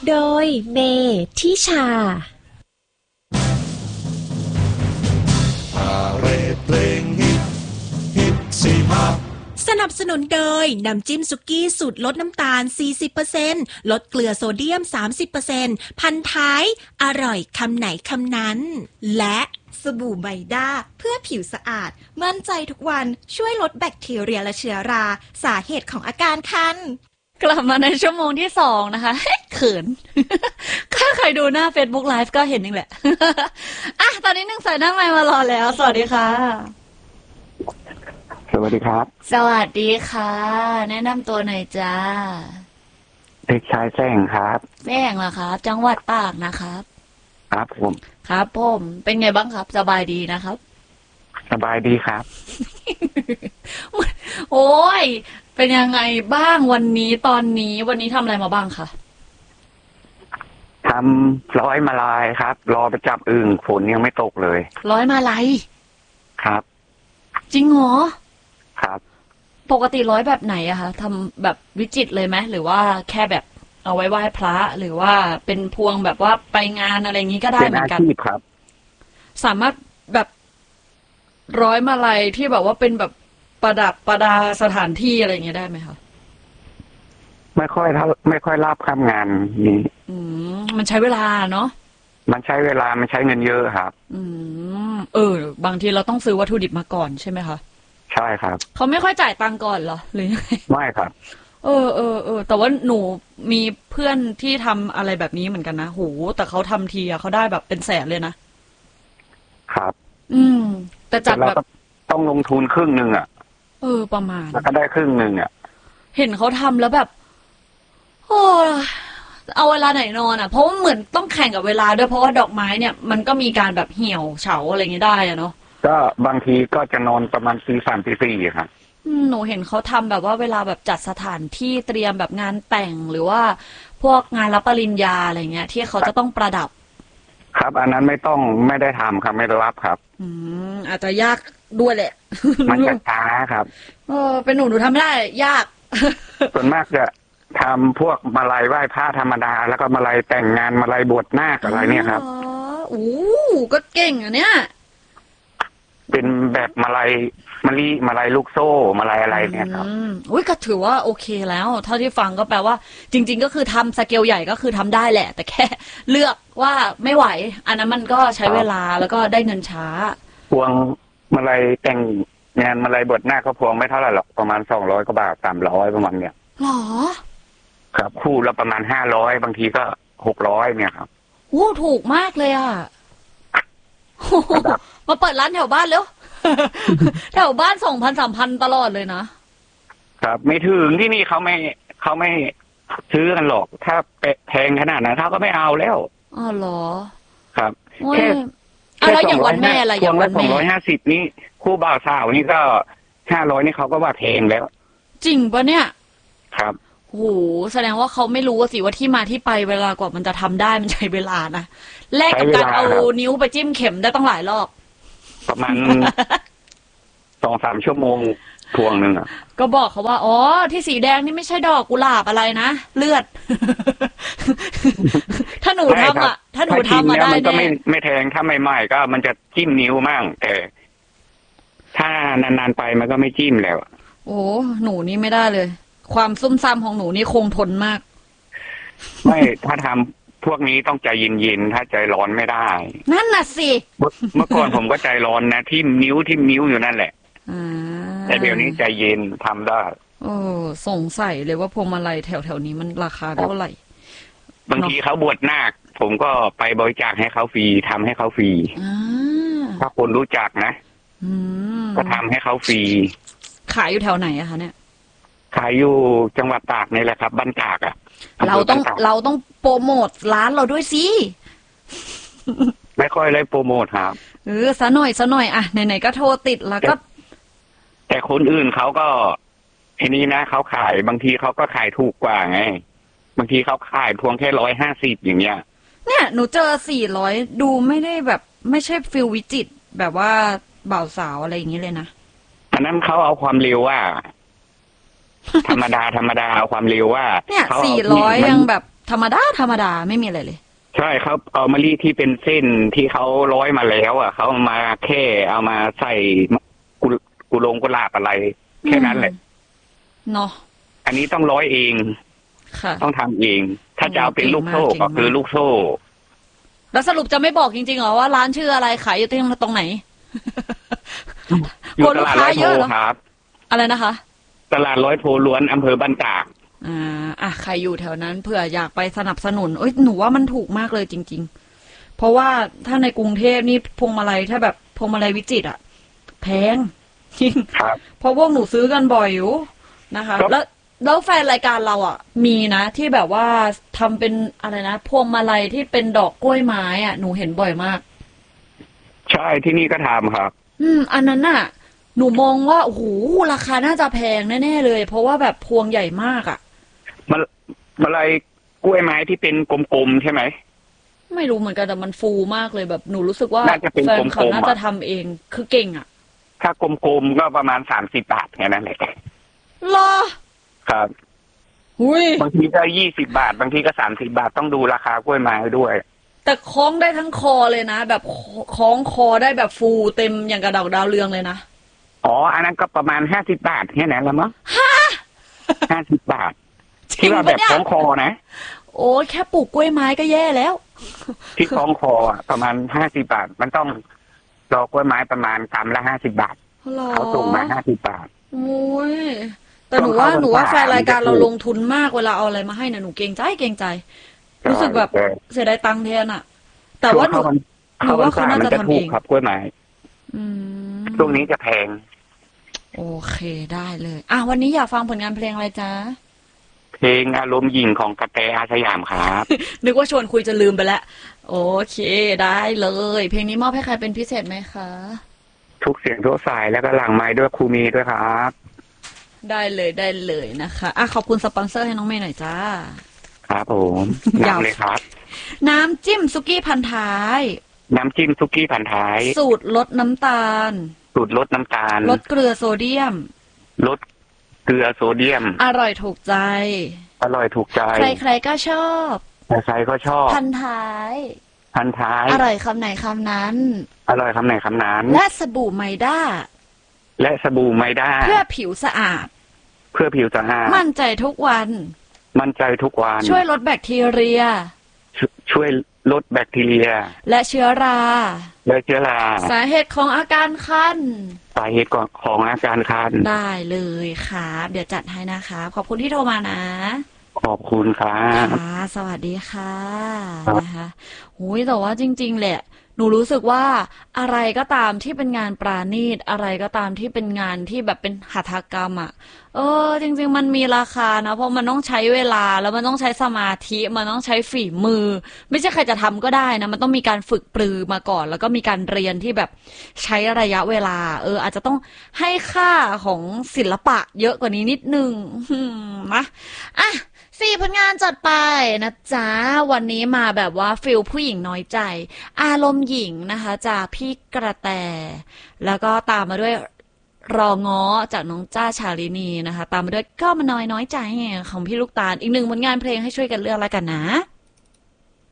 โดยเมทิชาเพลงฮิตสิมาสนับสนุนโดยน้ำจิ้มสุกี้สูตรลดน้ำตาล 40% ลดเกลือโซเดียม 30% พันท้ายอร่อยคำไหนคำนั้นและสบู่ไบด้าเพื่อผิวสะอาดมั่นใจทุกวันช่วยลดแบคทีเรียและเชื้อราสาเหตุของอาการคันกลับมาในชั่วโมงที่2นะคะเขินถ้าใครดูหน้า Facebook Live ก็เห็นนี่แหละอ่ะตอนนี้นึ่งใส่หน้าไมค์มารอแล้วสวัสดีค่ะสวัสดีครับสวัสดีค่ะแนะนำตัวหน่อยจ้าเด็กชายแซงครับแซงเหรอครับจังหวัดตากนะครับครับผมครับผมเป็นไงบ้างครับสบายดีนะครับสบายดีครับโอ้ยเป็นยังไงบ้างวันนี้วันนี้ทำอะไรมาบ้างคะทำร้อยมาลายครับรอไปจับอึ่งฝนยังไม่ตกเลยร้อยมาลัยครับจริงเหรอครับปกติร้อยแบบไหนอะคะทำแบบวิจิตรเลยไหมหรือว่าแค่แบบเอาไว้ไหว้พระหรือว่าเป็นพวงแบบว่าไปงานอะไรอย่างนี้ก็ได้เหมือนกันเป็นอาชีพครับสามารถแบบร้อยมาลัยที่แบบว่าเป็นแบบประดับประดาสถานที่อะไรอย่างเงี้ยได้ไหมคะไม่ค่อยรับทำงานนี้มันใช้เวลาเนาะมันใช้เวลามันใช้เงินเยอะครับบางทีเราต้องซื้อวัตถุดิบมาก่อนใช่ไหมคะใช่ครับเขาไม่ค่อยจ่ายตังค์ก่อนเหรอหรือยังไงไม่ครับแต่ว่าหนูมีเพื่อนที่ทำอะไรแบบนี้เหมือนกันนะโหแต่เขาทำทีเขาได้แบบเป็นแสนเลยนะครับแต่จัดแบบต้องลงทุนครึ่งนึงอ่ะประมาณแล้วก็ได้ครึ่งนึงอ่ะเห็นเขาทำแล้วแบบโอ้เอาเวลาไหนนอนอ่ะเพราะว่าเหมือนต้องแข่งกับเวลาด้วยเพราะว่าดอกไม้เนี่ยมันก็มีการแบบเหี่ยวเฉาอะไรอย่างเงี้ยได้อะเนาะก็บางทีก็จะนอนประมาณตี 3 ตี 4ครับหนูเห็นเขาทำแบบว่าเวลาแบบจัดสถานที่เตรียมแบบงานแต่งหรือว่าพวกงานรับปริญญาอะไรเงี้ยที่เขาจะต้องประดับครับอันนั้นไม่ได้ทำครับไม่ได้รับครับอาจจะยากด้วยแหละมันจะช้าครับเป็นหนูทำไม่ได้ยากส่วนมากจะทำพวกมาลัยไหว้พระธรรมดาแล้วก็มาลัยแต่งงานมาลัยบวชนาคอะไรเนี่ยครับก็เก่งอ่ะเนี่ยเป็นแบบมาลัยลูกโซ่มาลัยอะไรเนี่ยครับก็ถือว่าโอเคแล้วเท่าที่ฟังก็แปลว่าจริงๆก็คือทำสเกลใหญ่ก็คือทำได้แหละแต่แค่เลือกว่าไม่ไหวอันนั้นมันก็ใช้เวลาแล้วก็ได้เงินช้าพวงมาลัยแต่งงานมาลัยบวชนาคก็พวงไม่เท่าไหร่หรอกประมาณ200 กว่าบาท300ประมาณเนี่ยหรอครับคู่ละประมาณ500บางทีก็600เนี่ยครับถูกมากเลยอ่ะมาเปิดร้านแถวบ้านแล้วแถวบ้าน2,000-3,000ตลอดเลยนะครับไม่ถึงที่นี่เขาไม่ซื้อกันหรอกถ้าแพงขนาดนั้นเขาก็ไม่เอาแล้วอ๋อเหรอครับแค่แล้วอย่างวันแม่อะไรอย่างวันแม่ 250นี่คู่บ่าวสาวนี่ก็500นี่เขาก็ว่าแพงแล้วจริงปะเนี่ยครับโหแสดงว่าเขาไม่รู้สิว่าที่มาที่ไปเวลากว่ามันจะทำได้มันใช้เวลานะแลกกับการเอานิ้วไปจิ้มเข็มได้ต้องหลายรอบประมาณ 2-3 ชั่วโมงพวงนึงอ่ะก็บอกเขาว่าอ๋อที่สีแดงนี่ไม่ใช่ดอกกุหลาบอะไรนะเลือด ถ้าหนูทำมาได้มันก็ไม่แทงถ้าใหม่ๆก็มันจะจิ้มนิ้วมั่งแต่ถ้านานๆไปมันก็ไม่จิ้มแล้วโอ้หนูนี่ไม่ได้เลยความซุ่มซ่ามของหนูนี่คงทนมากไม่ถ้าทำพวกนี้ต้องใจเย็นๆถ้าใจร้อนไม่ได้นั่นน่ะสิเมื่อก่อนผมก็ใจร้อนนะทิ่มนิ้วอยู่นั่นแหละแต่เดี๋ยวนี้ใจเย็นทำได้สงสัยเลยว่าพวงมาลัยแถวๆนี้มันราคาเท่าไหร่บางทีเขาบวชนาคผมก็ไปบริจาคให้เขาฟรีทำให้เขาฟรีถ้าคนรู้จักนะก็ทำให้เขาฟรีขายอยู่แถวไหนอะคะเนี่ยขายอยู่จังหวัดตากนี่แหละครับบ้านตากอะเราต้องโปรโมทร้านเราด้วยสิไม่ค่อยเลยโปรโมทครับซะหน่อยอะไหนๆก็โทรติดแล้วก็แต่คนอื่นเขาก็ทีนี้นะเขาขายบางทีเขาก็ขายถูกกว่าไงบางทีเขาขายพวงแค่150อย่างเงี้ยเนี่ยหนูเจอ400ดูไม่ได้แบบไม่ใช่ฟิลวิจิตแบบว่าบ่าวสาวอะไรอย่างเงี้ยเลยนะอันนั้นเขาเอาความเร็วว่าธรรมดาเอาความเร็วว่าเนี่ย400ยังแบบธรรมดาไม่มีอะไรเลยใช่ครับเอามะลิที่เป็นเส้นที่เขาร้อยมาแล้วอ่ะเขามาแค่เอามาใส่กุหลาบอะไรแค่นั้นแหละเนาะอันนี้ต้องร้อยเองต้องทำเองถ้าจะเอาเป็นลูกโซ่ก็คือลูกโซ่แล้วสรุปจะไม่บอกจริงๆเหรอว่าร้านชื่ออะไรขายอยู่ตรงไหนอยู่ตลาดร้อยโพครับอะไรนะคะตลาดร้อยโพล้วนอำเภอบ้านตากใครอยู่แถวนั้นเผื่ออยากไปสนับสนุนหนูว่ามันถูกมากเลยจริงๆเพราะว่าถ้าในกรุงเทพนี่พวงมาลัยถ้าแบบพวงมาลัยวิจิตรแพงจริงเพราะพวกหนูซื้อกันบ่อยอยู่นะคะแล้วแฟนรายการเรามีนะที่แบบว่าทำเป็นอะไรนะพวงมาลัยที่เป็นดอกกล้วยไม้หนูเห็นบ่อยมากใช่ที่นี่ก็ทำครับอันนั้นหนูมองว่าโอ้โหราคาน่าจะแพงแน่ๆเลยเพราะว่าแบบพวงใหญ่มากมาลัยกล้วยไม้ที่เป็นกลมๆใช่ไหมไม่รู้เหมือนกันแต่มันฟูมากเลยแบบหนูรู้สึกว่าแฟนเขาน่าจะทำเองคือเก่งถ้ากลมๆก็ประมาณ30 บาทแค่นั้นแหละรอครับบางทีก็20 บาทบางทีก็30 บาทต้องดูราคากล้วยไม้ด้วยแต่คล้องได้ทั้งคอเลยนะแบบคล้องคอได้แบบฟูเต็มอย่างกระดอกดาวเรืองเลยนะอันนั้นก็ประมาณ50 บาทแค่นั้นละมั้ง50 บาทที่ว่าแบบคล้องคอนะโอ้แค่ปลูกกล้วยไม้ก็แย่แล้วที่คล้องคอประมาณ50 บาทมันต้องดอกกล้วยไม้ประมาณกำละ50 บาทเขาส่งมา50 บาทโอ้ยแต่หนูว่าแฟนรายการเราลงทุนมากเวลาเอาอะไรมาให้เนี่ยหนูเกรงใจรู้สึกแบบเสียดายตังค์แทนแต่ว่าหนูว่าเขาน่าจะทำเองครับกล้วยไม้ช่วงนี้จะแพงโอเคได้เลยวันนี้อยากฟังผลงานเพลงอะไรจ๊ะเพลงอารมณ์หญิงของกระแตอาสยามครับนึกว่าชวนคุยจะลืมไปแล้วโอเคได้เลยเพลงนี้มอบให้ใครเป็นพิเศษไหมคะทุกเสียงทุกสายแล้วก็หลังไม้ด้วยครูมีด้วยครับได้เลยนะคะขอบคุณสปอนเซอร์ให้น้องเมย์หน่อยจ้าครับผมยาวเลยครับน้ำจิ้มซุกี้พันท้ายน้ำจิ้มซุกี้พันท้ายสูตรลดน้ำตาลลดเกลือโซเดียมลดเกลือโซเดียมอร่อยถูกใจใครๆก็ชอบใครก็ชอบพันท้ายอร่อยคำไหนคำนั้นและสบู่ไมด้าเพื่อผิวสะอาดมั่นใจทุกวันช่วยลดแบคทีเรียและเชื้อราสาเหตุของอาการคันได้เลยครับเดี๋ยวจัดให้นะคะขอบคุณที่โทรมานะขอบคุณครับสวัสดีค่ะนะคะแต่ว่าจริงๆแหละหนูรู้สึกว่าอะไรก็ตามที่เป็นงานปราณีตอะไรก็ตามที่เป็นงานที่แบบเป็นหัตถกรรมจริงๆมันมีราคานะเพราะมันต้องใช้เวลาแล้วมันต้องใช้สมาธิมันต้องใช้ฝีมือไม่ใช่ใครจะทำก็ได้นะมันต้องมีการฝึกปรือมาก่อนแล้วก็มีการเรียนที่แบบใช้ระยะเวลาอาจจะต้องให้ค่าของศิลปะเยอะกว่านี้นิดนึงนะ4 ผลงานจัดไปนะจ๊ะวันนี้มาแบบว่าฟิลผู้หญิงน้อยใจอารมณ์หญิงนะคะจากพี่กระแตแล้วก็ตามมาด้วยรอง้อจากน้องจ้าชาลินีนะคะตามมาด้วยก็มาน้อยใจของพี่ลูกตาลอีก1 ผลงานเพลงให้ช่วยกันเลือกแล้วกันนะ